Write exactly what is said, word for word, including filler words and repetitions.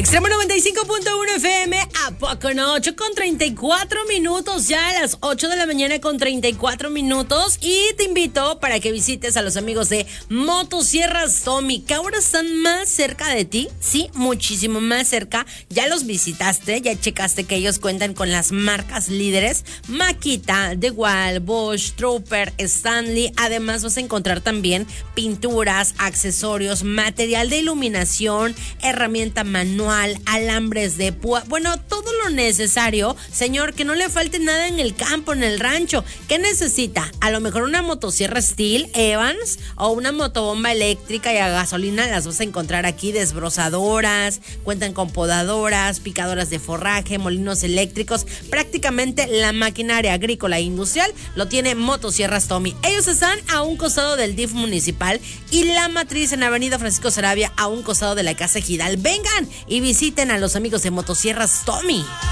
Extremo noventa y cinco punto uno F M, ¿a poco no? ocho con treinta y cuatro minutos, ya a las ocho de la mañana con treinta y cuatro minutos. Y te invito para que visites a los amigos de Motosierras Tommy, que ahora están más cerca de ti, sí, muchísimo más cerca. Ya los visitaste, ya checaste que ellos cuentan con las marcas líderes Makita, DeWalt, Bosch, Trooper, Stanley. Además vas a encontrar también pinturas, accesorios, material de iluminación, herramienta manual, alambres de púa, bueno, todo lo necesario, señor, que no le falte nada en el campo, en el rancho. ¿Qué necesita? A lo mejor una motosierra Steel Evans o una motobomba eléctrica y a gasolina, las vas a encontrar aquí, desbrozadoras, cuentan con podadoras, picadoras de forraje, molinos eléctricos, prácticamente la maquinaria agrícola e industrial lo tiene Motosierras Tommy. Ellos están a un costado del D I F municipal y la matriz en Avenida Francisco Sarabia, a un costado de la Casa Ejidal. Vengan y visiten a los amigos de Motosierras Tommy.